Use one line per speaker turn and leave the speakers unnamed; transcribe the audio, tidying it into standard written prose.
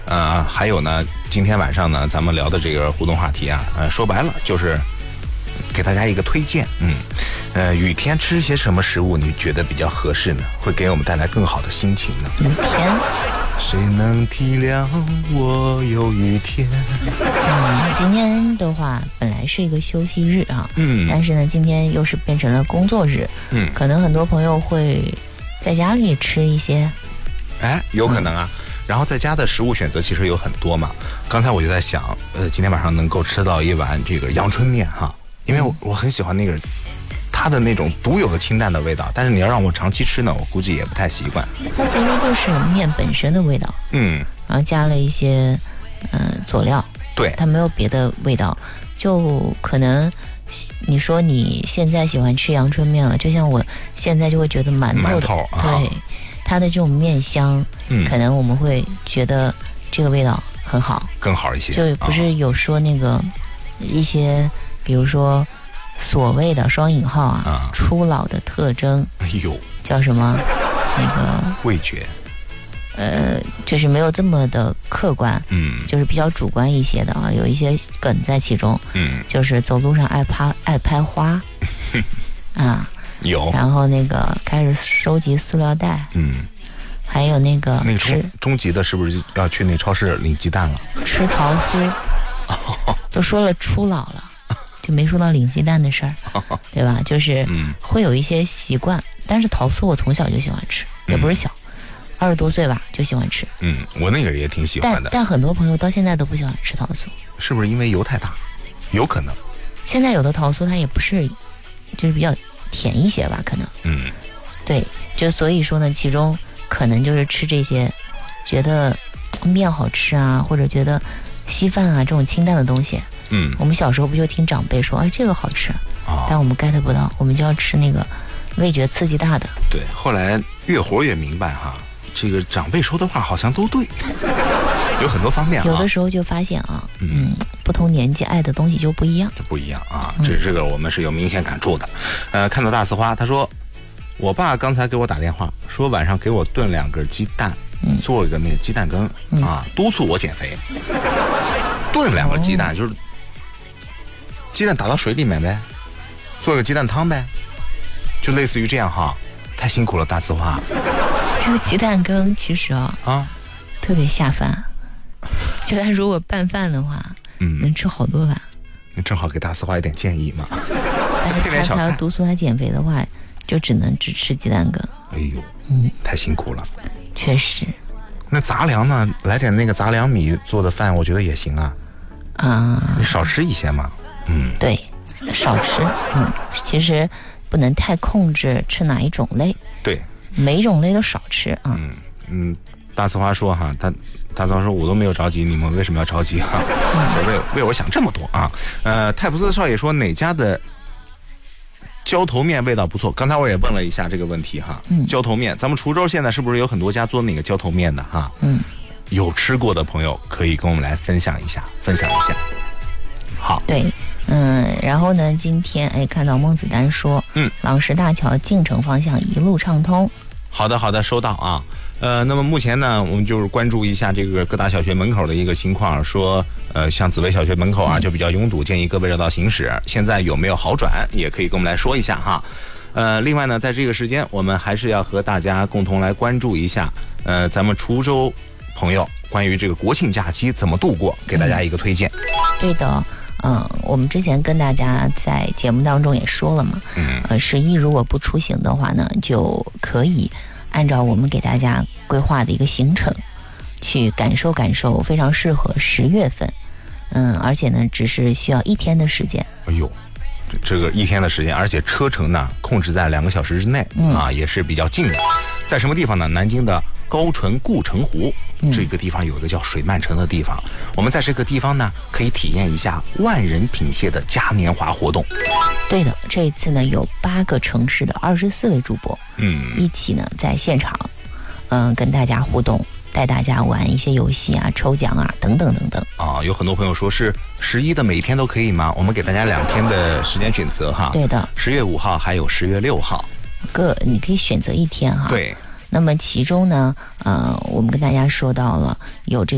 还有呢，今天晚上呢，咱们聊的这个互动话题啊，说白了就是给大家一个推荐。雨天吃些什么食物你觉得比较合适呢？会给我们带来更好的心情呢？
雨天，
谁能体谅我有雨天？
今天的话本来是一个休息日啊，但是呢，今天又是变成了工作日，可能很多朋友会在家里吃一些，
有可能啊。然后在家的食物选择其实有很多嘛。刚才我就在想，今天晚上能够吃到一碗这个阳春面哈，因为我很喜欢那个它的那种独有的清淡的味道，但是你要让我长期吃呢，我估计也不太习惯。
它其实就是面本身的味道，然后加了一些佐料，
对，
它没有别的味道。就可能你说你现在喜欢吃阳春面了，就像我现在就会觉得馒头对它的这种面香，可能我们会觉得这个味道很好，更好一些。就不是有说那个一些，比如说所谓的双引号初老的特征，叫什么？那个
味觉，
就是没有这么的客观，就是比较主观一些的啊，有一些梗在其中，就是走路上爱拍花，有，然后那个开始收集塑料袋，还有那个
终极的是不是要去那超市领鸡蛋了？
吃桃酥，都说了初老了。就没说到领鸡蛋的事儿，对吧？就是会有一些习惯，但是桃酥我从小就喜欢吃，也不是小，20多岁吧就喜欢吃。
我那个也挺喜欢的。
但很多朋友到现在都不喜欢吃桃酥，
是不是因为油太大？有可能。
现在有的桃酥它也不是，就是比较甜一些吧，可能。对，就所以说呢，其中可能就是吃这些，觉得面好吃啊，或者觉得稀饭啊这种清淡的东西。我们小时候不就听长辈说，这个好吃，但我们 get 不到，我们就要吃那个味觉刺激大的。
对，后来越活越明白哈，这个长辈说的话好像都对，有很多方面
有的时候就发现不同年纪爱的东西就不一样，
啊。这个我们是有明显感触的。看到大丝花，他说我爸刚才给我打电话说晚上给我炖2个鸡蛋，做一个那个鸡蛋羹督促我减肥。炖2个鸡蛋就是鸡蛋打到水里面呗，做个鸡蛋汤呗，就类似于这样哈。太辛苦了，大丝花。
这个鸡蛋羹其实特别下饭，就他如果拌饭的话，能吃好多碗。
你正好给大丝花一点建议嘛。
但是他要督促他减肥的话，就只吃鸡蛋羹。
太辛苦了，
确实。
那杂粮呢？来点那个杂粮米做的饭，我觉得也行啊。你少吃一些嘛。
对，少吃。其实不能太控制吃哪一种类。
对，
每一种类都少吃啊。
大丝花说哈，大丝花说我都没有着急，你们为什么要着急哈？为我想这么多啊。泰普斯少爷说哪家的浇头面味道不错？刚才我也问了一下这个问题哈。浇头面，咱们滁州现在是不是有很多家做那个浇头面的哈？有吃过的朋友可以跟我们来分享一下。好，
对，然后呢，今天看到孟子丹说，朗石大桥进城方向一路畅通。
好的，收到啊。那么目前呢，我们就是关注一下这个各大小学门口的一个情况，说像紫薇小学门口就比较拥堵，建议各位绕道行驶。现在有没有好转，也可以跟我们来说一下哈。另外呢，在这个时间，我们还是要和大家共同来关注一下，咱们滁州朋友关于这个国庆假期怎么度过，给大家一个推荐。
对的。我们之前跟大家在节目当中也说了嘛，11如果不出行的话呢，就可以按照我们给大家规划的一个行程去感受，非常适合10月份。而且呢，只是需要1天的时间。
这个1天的时间，而且车程呢控制在2个小时之内也是比较近的。在什么地方呢？南京的高淳故城湖，这个地方有一个叫水漫城的地方。我们在这个地方呢，可以体验一下万人品蟹的嘉年华活动。
对的，这一次呢有8个城市的24位主播，一起呢在现场，跟大家互动，带大家玩一些游戏啊、抽奖啊等等。
有很多朋友说是11的每天都可以吗？我们给大家2天的时间选择哈。
对的
，10月5号还有10月6号。
你可以选择1天哈。
对。
那么其中呢，我们跟大家说到了有这个